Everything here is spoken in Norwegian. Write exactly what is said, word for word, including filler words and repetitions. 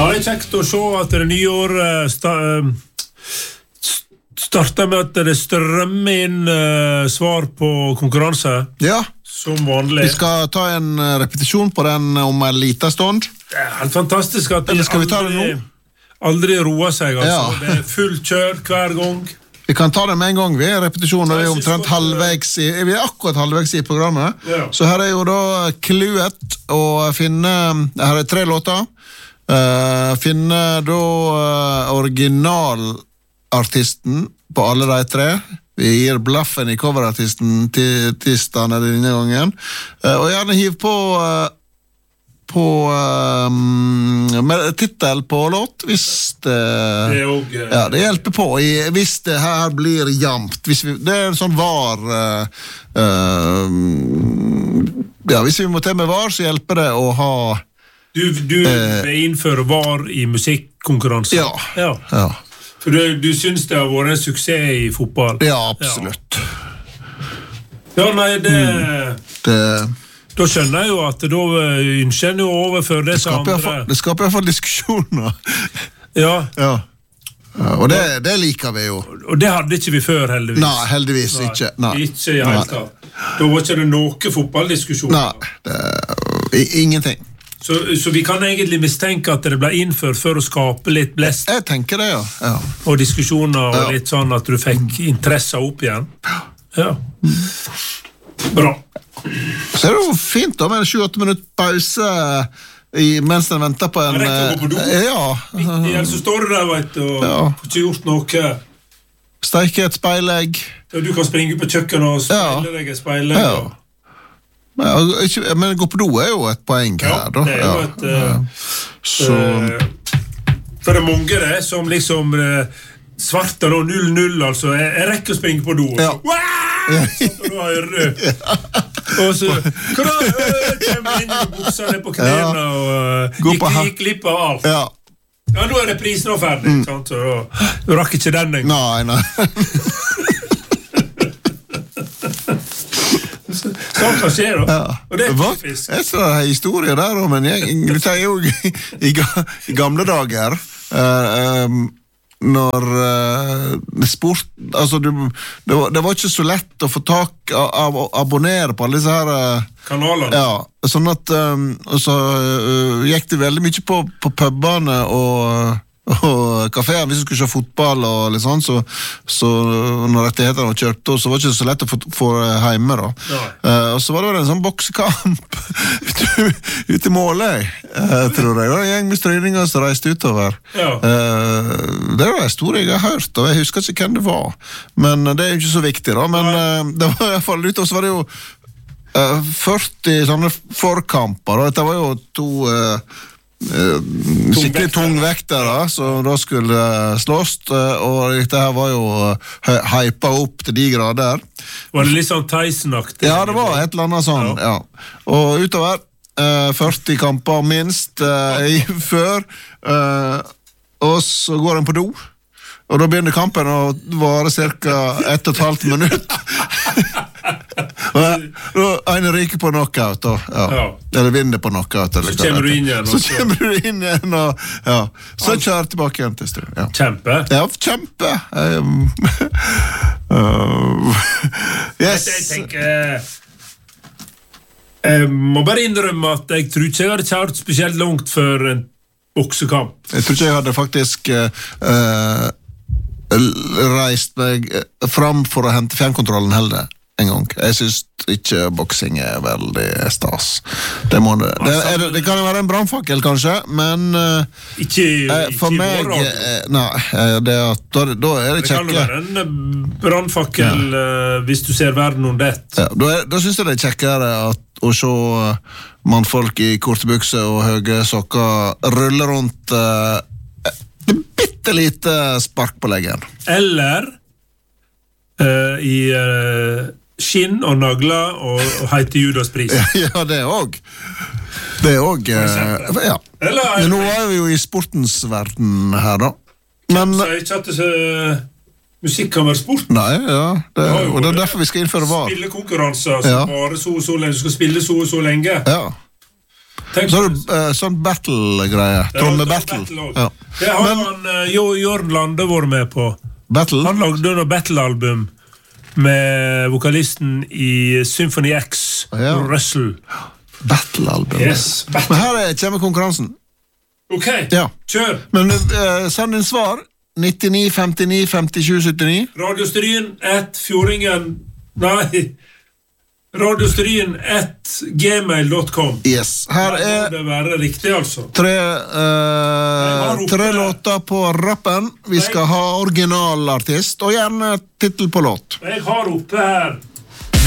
Ja, det er kjekt å se at det nye år sta, starter med at det strømmer inn uh, svar på konkurranse. Ja. Som vanlig. Vi skal ta en repetisjon på den om en liten stund. Det er helt fantastisk at Eller skal vi ta det nå? Aldri roer seg, altså. Ja. Det er full kjør hver gang. Vi kan ta det med en gang, vi. Repetisjonen er omtrent halvvegs i, vi er akkurat halvvegs i programmet. Ja. Så her er jo da kluet å finne, her er tre låter. Uh, finne da uh, originalartisten på alle de tre. Vi gir blaffen i coverartisten til Tistan denne gangen. Uh, og gjerne hiv på uh, på um, titel på låt hvis det, det, også, uh, ja, det hjelper på i, hvis det her blir jamt hvis vi, det er en sånn var uh, uh, ja, hvis vi må til med var så hjelper det å ha du, du uh, innfører var i musikkonkurranse ja, ja. ja. For du, du synes det har vært en suksess i fotball ja, absolutt ja, nei, det mm, det da skjønner jeg jo at da ønsker jeg jo overføre det til andre. Det skaper i hvert fall diskusjoner. Ja. Ja. Ja. Og det, det liker vi jo. Og det hadde ikke vi før, heldigvis. Nei, heldigvis Nei. ikke. Nei. Ikke i hele tatt. Da var ikke det noe fotballdiskusjon. Nei, det, ingenting. Så, så vi kan egentlig mistenke at det ble innført for å skape litt blest. Jeg tenker det, ja. ja. Og diskusjoner og ja. litt sånn at du fikk interesse opp igjen. Ja. Bra. Så er det jo fint da med en sju-åtte minutter pause i, mens den venter på en... Rekker å gå på do. Ja. Midt igjen så står du der, vet du, og ja. Får ikke gjort noe. Steike et speilegg. Ja, du kan springe på kjøkkenet og speile ja. deg et speilegg. Ja. Og... ja ikke, men gå på do er jo et poeng ja, her, da. Det er jo ja. et... Uh, så... Uh, for det er mange det som liksom... Uh, svarte nå null null, altså. Jeg, jeg rekker å springe på do. Ja. Sånn, og da hører du. Og så hva da? Kommer inn i buksa ned på knærne ja. og gikk, gikk glipp av alt. Ja. Ja, nå er det prisen og ferdig. Mm. Sant? Så da, du rakk ikke den en gang. Nei, nei. Sånn kan skje da. Ja. Og det er typisk. Jeg tror det er historie der, men jeg, du tar jo i, i, i gamle dager uh, um, når uh, sport altså du, det, var, det var ikke så lett å få tak av, av å abonnere på alle disse her uh, kanalene ja, sånn at um, så uh, gikk det veldig mye på, på pubene og, og kaféen hvis du skulle se fotball og litt sånn så, så når rettighetene var kjørt så var det ikke så lett å få, få hjemme da uh, og så var det en sånn boksekamp ute i Måløy uh, tror jeg, det var en gjeng med strøyninger som reiste utover ja. uh, det var en historie jeg har hørt og jeg husker ikke hvem det var men det er jo ikke så viktig da men uh, det var i hvert fall utover så var det jo uh, førti sånne forkamper og dette var jo to uh, Uh, skikkelig tungvektere som da skulle uh, slåss uh, og dette her var jo uh, hypa opp til de grader var det litt sånn Tyson-aktig? Ja, det var et eller annet sånn ja. Ja. Og utover uh, førti kamper minst uh, i, før uh, og så går den på do og da begynner kampen å vare cirka ett og et halvt minutt og en ryker på knockout da, ja. Ja. eller vinner på knockout eller, så kommer du inn igjen så kommer du inn igjen og, ja. så kjører tilbake igjen til stund ja. Kjempe ja, kjempe um, uh, yes. jeg, jeg tenker jeg må bare innrømme at jeg tror ikke jeg hadde kjørt spesielt langt for en boksekamp jeg tror ikke jeg hadde faktisk uh, uh, reist meg fram for å hente fjernkontrollen heller en gang. Jeg synes ikke boksing er veldig stas. Det, må det, det, er, det kan jo være en brandfakkel kanskje, men uh, ikke, uh, for ikke meg uh, nei, uh, det er, da, da er det kjekke. Det kan jo være en brandfakkel ja. uh, hvis du ser verden om det. Ja, da, er, da synes jeg det er kjekkere at, å se uh, mannfolk i korte bukser og høye sokker rulle rundt uh, et bitte lite spark på leggen. Eller uh, i uh, skinn og nagler og, og heite Judas pris. Ja, det er også. Det er også, uh, ja. Eller, men nå er vi jo i sportens verden her da. Men... Så jeg ikke at det er musikk kan være sport. Nei, ja. Det, det og det er derfor vi skal innføre var. Spille konkurranser, altså ja. Bare så og så lenge. Du skal spille så og så lenge. Ja. Så har du uh, sånn battle-greie. Tromme-battle. Ja. Det har Men, han uh, Jørn Lande vært med på. Battle? Han lagde noe battle-album med vokalisten i Symphony X, ja. Russell. Battle-album. Yes, battle. Men her er, kommer konkurransen. Ok, ja. kjør. Men uh, send din svar. nittini femtini femtisju syttini. Radiostryen at fjordingen... Nei... Radiostryen at gmail dot com. Yes, her er det være riktig, altså. Tre, uh, tre låter på rappen. Vi skal ha originalartist, og gjerne titel på låt. Jeg har oppe her